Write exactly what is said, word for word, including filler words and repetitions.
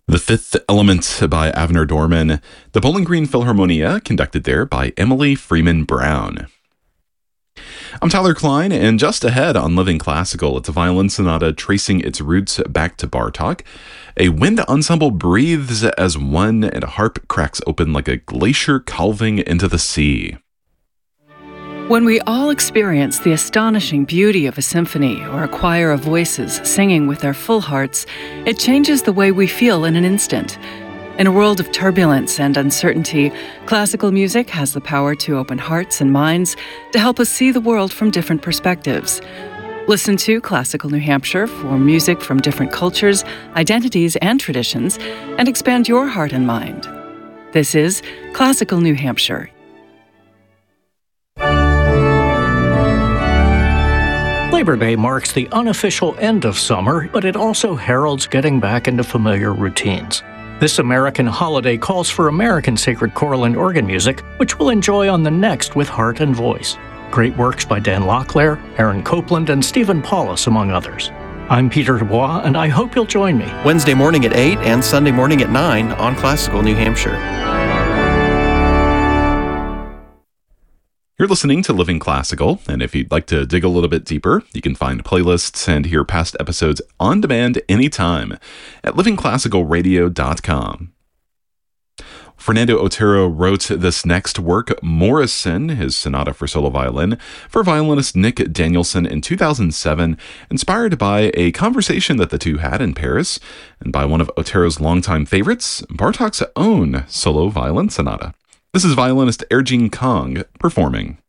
The Fifth Element by Avner Dorman. The Bowling Green Philharmonia, conducted there by Emily Freeman Brown. I'm Tyler Klein, and just ahead on Living Classical, it's a violin sonata tracing its roots back to Bartók. A wind ensemble breathes as one, and a harp cracks open like a glacier calving into the sea. When we all experience the astonishing beauty of a symphony or a choir of voices singing with their full hearts, it changes the way we feel in an instant. In a world of turbulence and uncertainty, classical music has the power to open hearts and minds to help us see the world from different perspectives. Listen to Classical New Hampshire for music from different cultures, identities, and traditions, and expand your heart and mind. This is Classical New Hampshire. Labor Day marks the unofficial end of summer, but it also heralds getting back into familiar routines. This American holiday calls for American sacred choral and organ music, which we'll enjoy on the next with Heart and Voice. Great works by Dan Locklear, Aaron Copland, and Stephen Paulus, among others. I'm Peter Dubois, and I hope you'll join me. Wednesday morning at eight and Sunday morning at nine on Classical New Hampshire. You're listening to Living Classical, and if you'd like to dig a little bit deeper, you can find playlists and hear past episodes on demand anytime at living classical radio dot com. Fernando Otero wrote this next work, Morrison, his sonata for solo violin, for violinist Nick Danielson in two thousand seven, inspired by a conversation that the two had in Paris, and by one of Otero's longtime favorites, Bartók's own solo violin sonata. This is violinist Erjin Kong performing.